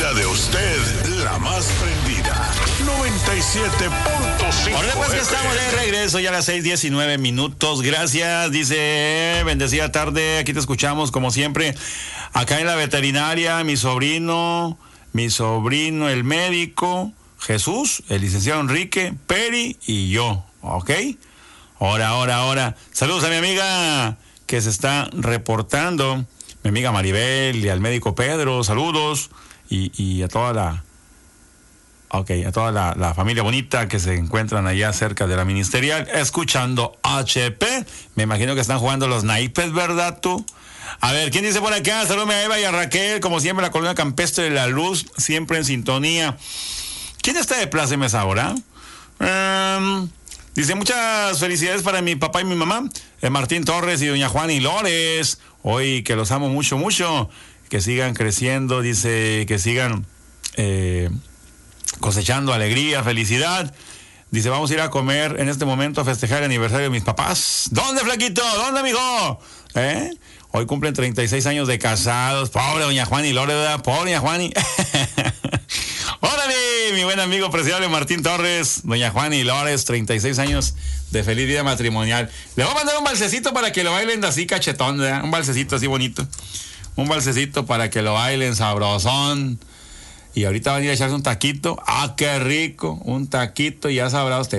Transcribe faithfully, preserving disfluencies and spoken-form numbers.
La de usted, la más prendida. noventa y siete punto cinco. Ahora pues que estamos de regreso ya a las seis diecinueve minutos. Gracias, dice, bendecida tarde, aquí te escuchamos como siempre. Acá en la veterinaria, mi sobrino, mi sobrino, el médico, Jesús, el licenciado Enrique, Peri y yo, ¿ok? Ahora, ahora, ahora. Saludos a mi amiga que se está reportando, mi amiga Maribel y al médico Pedro, saludos. Y, y a toda la, ok, a toda la, la familia bonita que se encuentran allá cerca de la ministerial, escuchando H P. Me imagino que están jugando los naipes, ¿verdad tú? A ver, ¿quién dice por acá? Saludos a Eva y a Raquel, como siempre, la colonia Campestre de la Luz, siempre en sintonía. ¿Quién está de plácemes ahora? Um, dice, muchas felicidades para mi papá y mi mamá, eh, Martín Torres y doña Juan y Lores. Hoy que los amo mucho, mucho. Que sigan creciendo, dice, que sigan eh, cosechando alegría, felicidad. Dice, vamos a ir a comer en este momento a festejar el aniversario de mis papás. ¿Dónde, flaquito? ¿Dónde, amigo? ¿Eh? Hoy cumplen treinta y seis años de casados. Pobre doña Juani Lore, ¿verdad? Pobre doña Juani. ¡Órale! Mi buen amigo preciable Martín Torres, doña Juani Lores, treinta y seis años de feliz vida matrimonial. Le voy a mandar un balsecito para que lo bailen así cachetón, ¿verdad? Un balsecito así bonito. Un balsecito para que lo bailen sabrosón. Y ahorita van a ir a echarse un taquito. ¡Ah, qué rico! Un taquito, ya sabrá usted.